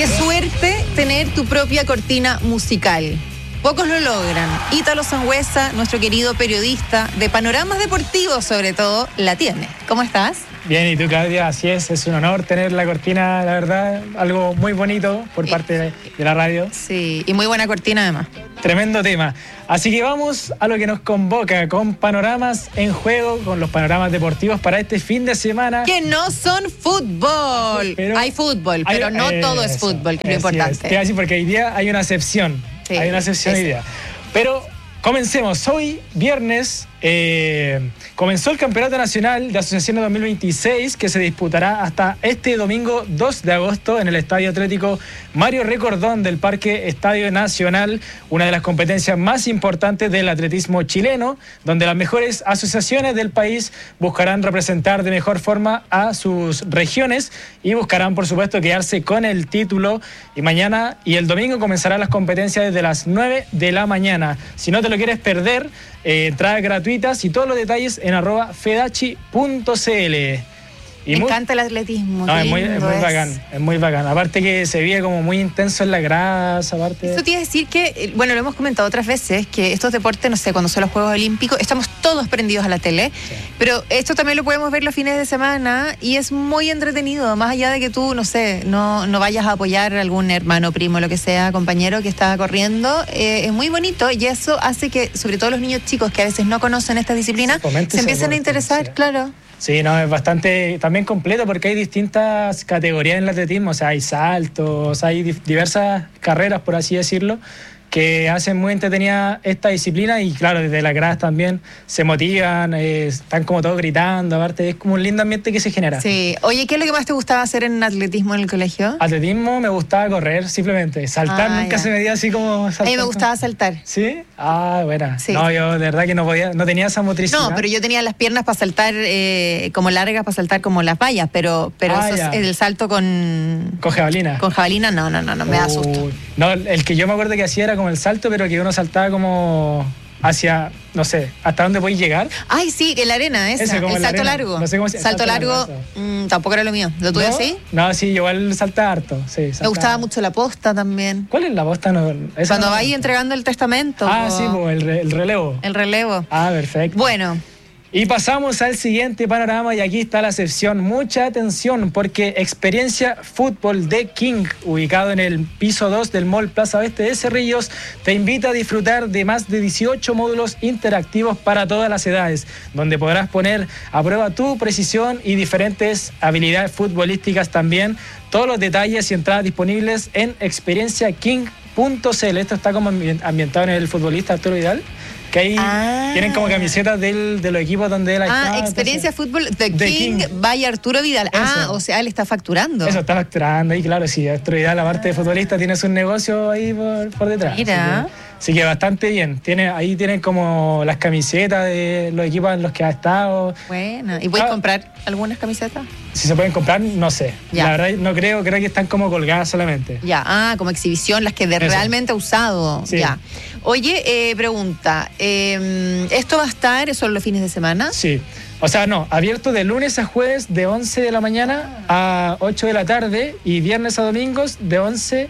Qué suerte tener tu propia cortina musical. Pocos lo logran. Ítalo Sangüesa, nuestro querido periodista de panoramas deportivos sobre todo, la tiene. ¿Cómo estás? Bien, ¿y tú, Claudia? Así es un honor tener la cortina, la verdad, algo muy bonito por parte de la radio. Sí, y muy buena cortina además. Tremendo tema. Así que vamos a lo que nos convoca, con panoramas en juego, con los panoramas deportivos para este fin de semana. Que no son fútbol. Hay fútbol, pero no todo es fútbol, que es lo importante. Te voy a decir porque hoy día hay una excepción. Sí, hay una excepción hoy día. Pero comencemos. Hoy, viernes, comenzó el Campeonato Nacional de Asociaciones 2026, que se disputará hasta este domingo 2 de agosto en el Estadio Atlético Mario Recordón del Parque Estadio Nacional, una de las competencias más importantes del atletismo chileno, donde las mejores asociaciones del país buscarán representar de mejor forma a sus regiones y buscarán, por supuesto, quedarse con el título. Y mañana y el domingo comenzarán las competencias desde las 9 de la mañana. Si no te lo quieres perder, entradas gratuitas y todos los detalles en @fedachi.cl. Me encanta el atletismo. No, es muy bacán, es muy bacán. Aparte que se vive como muy intenso en la grasa, aparte. Eso te iba a decir que, bueno, lo hemos comentado otras veces, que estos deportes, no sé, cuando son los Juegos Olímpicos, estamos todos prendidos a la tele, sí. Pero esto también lo podemos ver los fines de semana y es muy entretenido, más allá de que tú, no sé, no vayas a apoyar a algún hermano, primo, lo que sea, compañero que está corriendo, es muy bonito y eso hace que, sobre todo los niños chicos que a veces no conocen esta disciplina, se empiecen a interesar, sí. Claro. Sí, no, es bastante también completo porque hay distintas categorías en el atletismo, o sea, hay saltos, hay diversas carreras, por así decirlo, que hacen muy entretenida esta disciplina y claro, desde las gradas también se motivan, están como todos gritando, aparte es como un lindo ambiente que se genera. Sí. Oye, ¿qué es lo que más te gustaba hacer en atletismo en el colegio? Atletismo me gustaba correr, simplemente. Saltar nunca se me dio así como saltar. A mí me gustaba saltar. ¿Sí? Ah, buena. Sí. No, yo de verdad que no tenía esa motricidad. No, pero yo tenía las piernas para saltar como largas, para saltar como las vallas, pero el salto con jabalina. Con jabalina, no, me da susto. No, el que yo me acuerdo que hacía era como el salto, pero que uno saltaba como hacia, no sé, ¿hasta dónde podéis llegar? Ay, sí, en la arena, esa, el salto arena. Largo. No sé cómo se llama. Salto largo, tampoco era lo mío. ¿Lo tuyo sí? No, sí, igual salta harto. Sí, me gustaba mucho la posta también. ¿Cuál es la posta? Cuando vais entregando el testamento. Sí, el relevo. El relevo. Ah, perfecto. Bueno. Y pasamos al siguiente panorama y aquí está la sección. Mucha atención porque Experiencia Fútbol de King, ubicado en el piso 2 del Mall Plaza Oeste de Cerrillos, te invita a disfrutar de más de 18 módulos interactivos para todas las edades, donde podrás poner a prueba tu precisión y diferentes habilidades futbolísticas también. Todos los detalles y entradas disponibles en experienciaking.cl. Esto está como ambientado en el futbolista Arturo Vidal, que ahí tienen como camisetas de los equipos donde él está. Experiencia Fútbol The King by Arturo Vidal. O sea, él está facturando. Eso, está facturando ahí, claro, sí. Arturo Vidal, aparte de futbolista, tiene su negocio ahí por detrás. Mira. Así que bastante bien. Ahí tienen como las camisetas de los equipos en los que ha estado. Buena. ¿Y puedes comprar algunas camisetas? Si se pueden comprar, no sé. Ya. La verdad no creo que están como colgadas solamente. Ya, como exhibición, las que realmente ha usado. Sí. Ya. Oye, pregunta, ¿esto va a estar solo los fines de semana? Sí. O sea, no, abierto de lunes a jueves de 11 de la mañana a 8 de la tarde y viernes a domingos de 11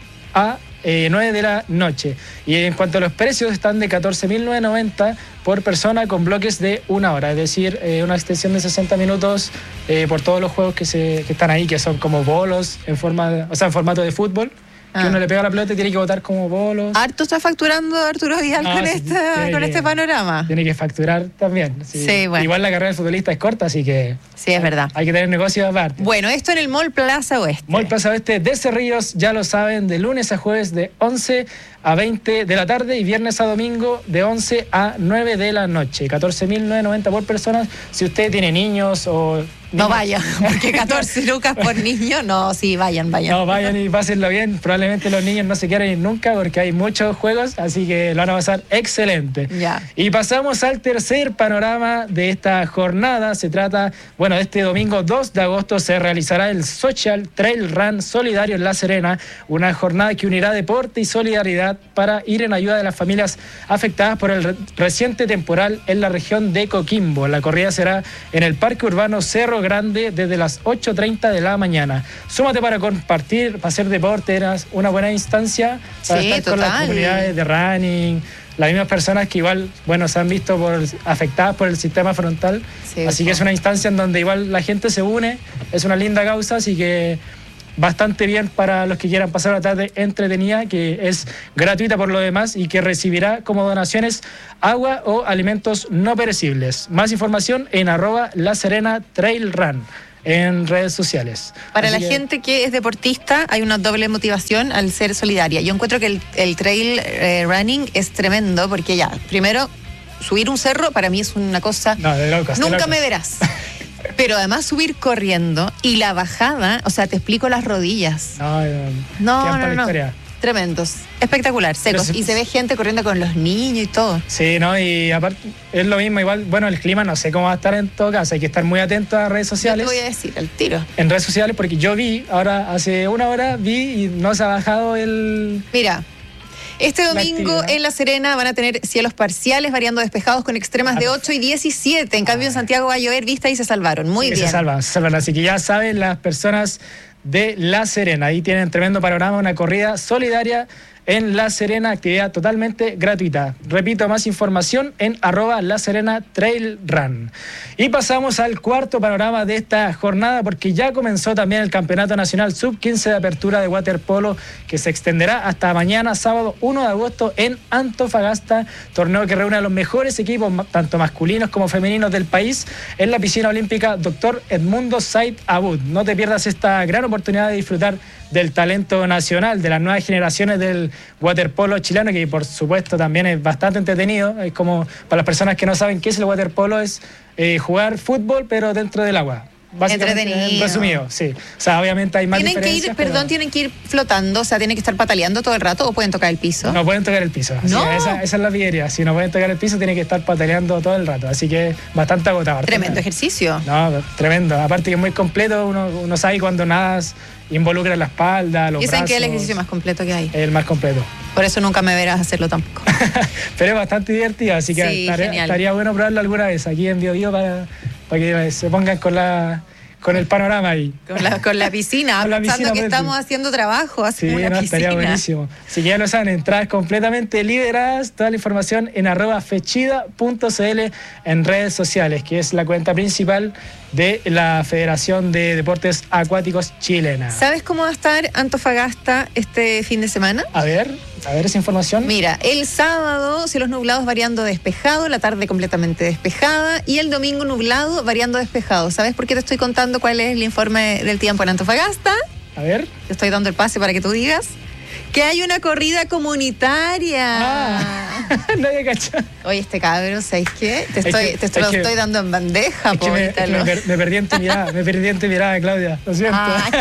a 9 de la noche. Y en cuanto a los precios, están de 14.990 por persona con bloques de 1 hora, es decir, una extensión de 60 minutos por todos los juegos que están ahí, que son como bolos en formato de fútbol. Que uno le pega la pelota y tiene que botar como bolos. Harto está facturando Arturo Vidal con este panorama. Tiene que facturar también. Sí, bueno. Igual la carrera del futbolista es corta, así que... Sí, es verdad. Hay que tener negocios aparte. Bueno, esto en el Mall Plaza Oeste. Mall Plaza Oeste de Cerrillos, ya lo saben, de lunes a jueves de 11 a 20 de la tarde y viernes a domingo de 11 a 9 de la noche. 14.990 por persona. Si usted tiene niños o... No vayan, porque 14 lucas por niño, no, sí, vayan. No, vayan y pásenlo bien. Probablemente los niños no se quieran ir nunca porque hay muchos juegos, así que lo van a pasar excelente. Ya. Y pasamos al tercer panorama de esta jornada. Se trata, de este domingo 2 de agosto se realizará el Social Trail Run Solidario en La Serena, una jornada que unirá deporte y solidaridad para ir en ayuda de las familias afectadas por el reciente temporal en la región de Coquimbo. La corrida será en el Parque Urbano Cerro Cerro Grande desde las 8:30 de la mañana. Súmate para compartir, para hacer deporte, era una buena instancia para estar con las comunidades de running, las mismas personas que igual, bueno, se han visto afectadas por el sistema frontal. Sí, así que es una instancia en donde igual la gente se une, es una linda causa, así que bastante bien para los que quieran pasar una tarde entretenida, que es gratuita por lo demás y que recibirá como donaciones agua o alimentos no perecibles. Más información en @LaSerenaTrailRun en redes sociales. Para la gente que es deportista hay una doble motivación al ser solidaria. Yo encuentro que el trail running es tremendo porque ya, primero, subir un cerro para mí es una cosa... No, de locos, nunca de locos. me verás. Pero además subir corriendo y la bajada, o sea, te explico las rodillas. No. Tremendos, espectacular, secos. Y se ve gente corriendo con los niños y todo. Sí, ¿no? Y aparte, es lo mismo, igual, bueno, el clima no sé cómo va a estar en todo caso, hay que estar muy atento a redes sociales. Yo te voy a decir, al tiro. En redes sociales, porque yo vi, ahora hace una hora vi y no se ha bajado el... Mira, este domingo en La Serena van a tener cielos parciales, variando despejados con extremas de 8 y 17. En cambio, en Santiago va a llover, vista y se salvaron. Muy bien. Se salvan. Así que ya saben las personas de La Serena. Ahí tienen tremendo panorama, una corrida solidaria en La Serena, actividad totalmente gratuita. Repito, más información en @LaSerenaTrailRun. Y pasamos al cuarto panorama de esta jornada, porque ya comenzó también el Campeonato Nacional Sub-15 de apertura de waterpolo, que se extenderá hasta mañana, sábado 1 de agosto, en Antofagasta, torneo que reúne a los mejores equipos, tanto masculinos como femeninos del país, en la piscina olímpica Dr. Edmundo Said Abud. No te pierdas esta gran oportunidad de disfrutar del talento nacional, de las nuevas generaciones del waterpolo chileno, que por supuesto también es bastante entretenido. Es como, para las personas que no saben qué es el waterpolo, es jugar fútbol pero dentro del agua. Básicamente, resumido, sí. O sea, obviamente hay más diferencias. ¿Tienen que ir flotando? O sea, ¿tienen que estar pataleando todo el rato o pueden tocar el piso? No pueden tocar el piso. ¿No? Esa es la pillería. Si no pueden tocar el piso, tienen que estar pataleando todo el rato. Así que bastante agotador. Tremendo ejercicio. No, tremendo. Aparte que es muy completo, uno sabe cuando nadas, involucra la espalda, los brazos. Dicen que es el ejercicio más completo que hay. El más completo. Por eso nunca me verás hacerlo tampoco. Pero es bastante divertido, así que estaría bueno probarlo alguna vez aquí en Bio Bio para que se pongan con el panorama ahí. Con la piscina, pensando que estamos haciendo trabajo, hacemos una piscina. Estaría buenísimo. Así que ya lo saben, entradas completamente liberadas, toda la información en @fechida.cl en redes sociales, que es la cuenta principal de la Federación de Deportes Acuáticos Chilena. ¿Sabes cómo va a estar Antofagasta este fin de semana? A ver esa información. Mira, el sábado cielos nublados variando despejado, la tarde completamente despejada y el domingo nublado variando despejado. ¿Sabes por qué te estoy contando cuál es el informe del tiempo en Antofagasta? A ver. Te estoy dando el pase para que tú digas que hay una corrida comunitaria. No había cachado. Oye, este cabrón, ¿sabes qué? Te estoy dando en bandeja, me perdí en tu mirada, Claudia. Lo siento.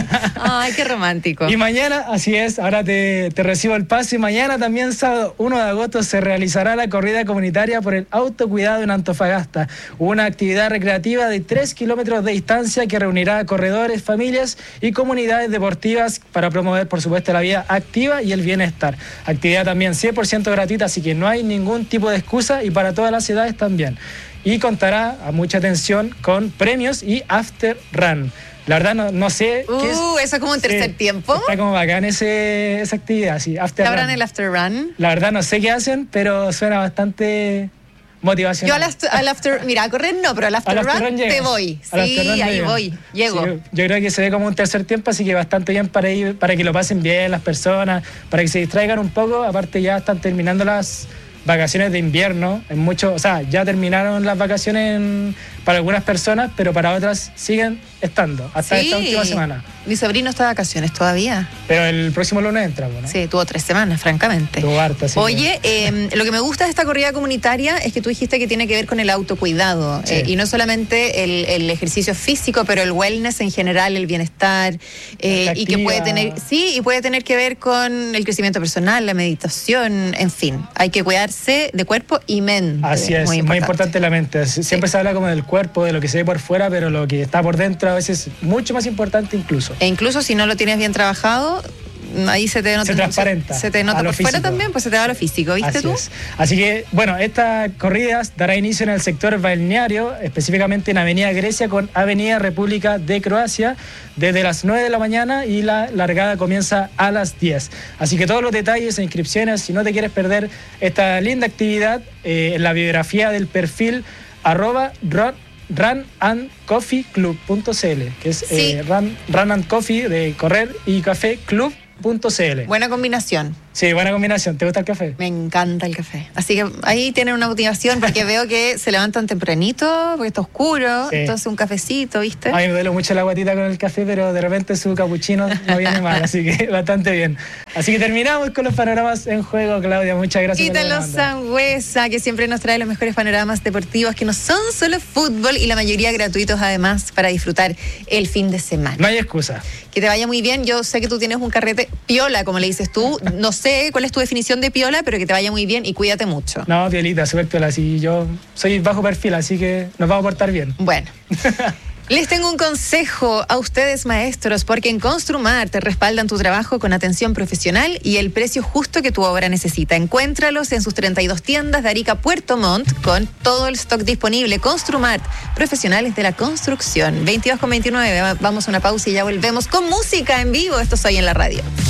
Ay, qué romántico. Y mañana, así es, ahora te recibo el pase. Mañana también, sábado 1 de agosto, se realizará la corrida comunitaria por el autocuidado en Antofagasta. Una actividad recreativa de 3 kilómetros de distancia que reunirá a corredores, familias y comunidades deportivas para promover, por supuesto, la vida activa y el bienestar. Actividad también 100% gratuita, así que no hay ningún tipo de excusa y para todas las edades también. Y contará, a mucha atención, con premios y after run. La verdad no sé qué es. Eso es como un tercer tiempo. Está como bacán esa actividad, sí, after run. ¿Sabrán el after run? La verdad no sé qué hacen, pero suena bastante motivacional. Yo al after, mira, a correr no, pero al after run te voy. Sí, ahí voy, llego. Sí, yo creo que se ve como un tercer tiempo, así que bastante bien para ir, para que lo pasen bien las personas, para que se distraigan un poco. Aparte ya están terminando las vacaciones de invierno, ya terminaron las vacaciones para algunas personas, pero para otras siguen estando hasta esta última semana. Mi sobrino está de vacaciones todavía. Pero el próximo lunes entra, ¿no? Sí, tuvo 3 semanas, francamente. Tuvo harta, sí. Oye, lo que me gusta de esta corrida comunitaria es que tú dijiste que tiene que ver con el autocuidado. Sí. Y no solamente el ejercicio físico, pero el wellness en general, el bienestar. Y que puede tener que ver con el crecimiento personal, la meditación, en fin. Hay que cuidarse de cuerpo y mente. Así es, muy importante la mente. Siempre se habla como del cuerpo, de lo que se ve por fuera, pero lo que está por dentro a veces es mucho más importante incluso. E incluso si no lo tienes bien trabajado, ahí se te nota. Se transparenta. Se te nota a lo por fuera físico. también, pues se te va a lo físico, ¿viste Así tú? es. Así que, bueno, esta corrida dará inicio en el sector balneario, específicamente en Avenida Grecia con Avenida República de Croacia, desde las 9 de la mañana y la largada comienza a las 10. Así que todos los detalles e inscripciones, si no te quieres perder esta linda actividad, en la biografía del perfil @runandcoffeeclub.cl, que es Sí. Run and Coffee de correr y café club.cl. Buena combinación. Sí, buena combinación. ¿Te gusta el café? Me encanta el café. Así que ahí tienen una motivación porque veo que se levantan tempranito, porque está oscuro, Sí. entonces un cafecito, ¿viste? A mí me duele mucho la guatita con el café, pero de repente su capuchino no viene mal, así que bastante bien. Así que terminamos con los panoramas en juego, Claudia. Muchas gracias. Ítalo Sangüesa, que siempre nos trae los mejores panoramas deportivos que no son solo fútbol y la mayoría gratuitos además para disfrutar el fin de semana. No hay excusa. Que te vaya muy bien. Yo sé que tú tienes un carrete piola, como le dices tú. No sé cuál es tu definición de piola, pero que te vaya muy bien y cuídate mucho. No, piolita, súper piola. Sí, yo soy bajo perfil, así que nos vamos a portar bien. Bueno. Les tengo un consejo a ustedes, maestros, porque en Construmar te respaldan tu trabajo con atención profesional y el precio justo que tu obra necesita. Encuéntralos en sus 32 tiendas de Arica, Puerto Montt, con todo el stock disponible. Construmart, profesionales de la construcción. 22:29. Vamos a una pausa y ya volvemos con música en vivo. Esto es Hoy en la Radio.